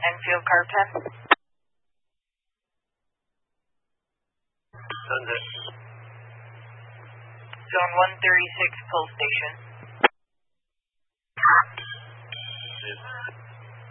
Enfield car 10. Sunset. Zone 136, pull station. Yes.